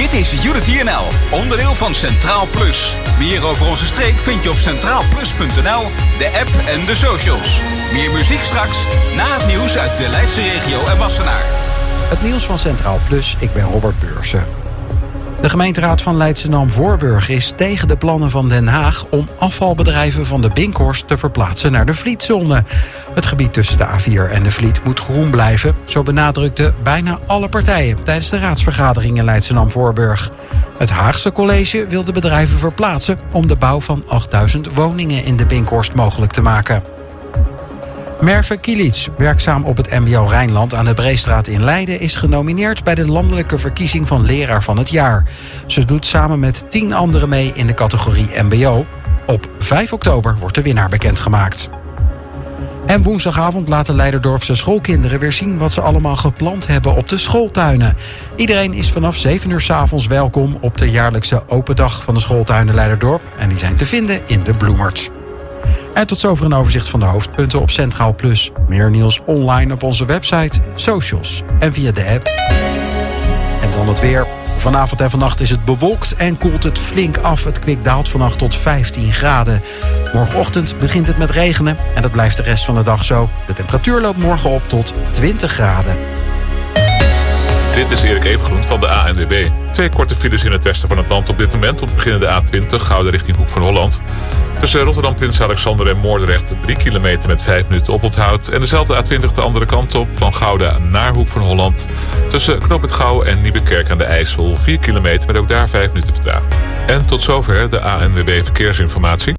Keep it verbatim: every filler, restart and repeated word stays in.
Dit is Unity N L, onderdeel van Centraal Plus. Meer over onze streek vind je op centraal plus punt n l, de app en de socials. Meer muziek straks, na het nieuws uit de Leidse regio en Wassenaar. Het nieuws van Centraal Plus, ik ben Robert Beursen. De gemeenteraad van Leidschendam-Voorburg is tegen de plannen van Den Haag om afvalbedrijven van de Binkhorst te verplaatsen naar de Vlietzone. Het gebied tussen de A vier en de Vliet moet groen blijven, zo benadrukten bijna alle partijen tijdens de raadsvergadering in Leidschendam-Voorburg. Het Haagse college wil de bedrijven verplaatsen om de bouw van achtduizend woningen in de Binkhorst mogelijk te maken. Merve Kilic, werkzaam op het M B O Rijnland aan de Breestraat in Leiden, is genomineerd bij de landelijke verkiezing van leraar van het jaar. Ze doet samen met tien anderen mee in de categorie M B O. Op vijf oktober wordt de winnaar bekendgemaakt. En woensdagavond laten Leiderdorpse schoolkinderen weer zien wat ze allemaal geplant hebben op de schooltuinen. Iedereen is vanaf zeven uur 's avonds welkom op de jaarlijkse open dag van de schooltuinen Leiderdorp. En die zijn te vinden in de Bloemert. En tot zover een overzicht van de hoofdpunten op Centraal Plus. Meer nieuws online op onze website, socials en via de app. En dan het weer. Vanavond en vannacht is het bewolkt en koelt het flink af. Het kwik daalt vannacht tot vijftien graden. Morgenochtend begint het met regenen en dat blijft de rest van de dag zo. De temperatuur loopt morgen op tot twintig graden. Dit is Erik Evengroen van de A N W B. Twee korte files in het westen van het land op dit moment. Om te beginnen de A twintig, Gouda richting Hoek van Holland. Tussen Rotterdam, Prins Alexander en Moordrecht drie kilometer met vijf minuten oponthoud. En dezelfde A twintig de andere kant op, van Gouda naar Hoek van Holland. Tussen Knoop het Gouw en Nieuwekerk aan de IJssel vier kilometer met ook daar vijf minuten vertraging. En tot zover de A N W B Verkeersinformatie.